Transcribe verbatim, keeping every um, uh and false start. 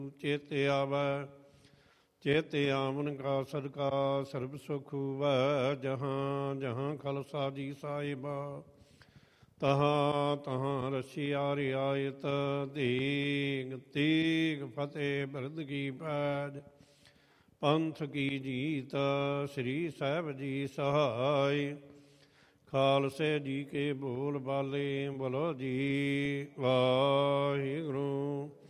ਚੇਤੇ ਆਵੈ ਚੇਤੇ ਆਵਨ ਕਾ ਸਦਕਾ ਸਰਬ ਸੁਖ ਹੋਵੈ। ਜਹਾਂ ਜਹਾਂ ਖਾਲਸਾ ਜੀ ਸਾਹਿਬਾ ਤਹਾਂ ਤਹਾਂ ਰਸੀਆ ਰਿਆਇਤ ਦੀਗ ਤੀਗ ਫਤਿਹ ਬਿਰਦ ਕੀ ਪੈਜ ਪੰਥ ਕੀ ਜੀਤ ਸ੍ਰੀ ਸਾਹਿਬ ਜੀ ਸਹਾਇ। ਖਾਲਸੇ ਜੀ ਕੇ ਬੋਲ ਬਾਲੇ ਬੋਲੋ ਜੀ ਵਾਹਿਗੁਰੂ।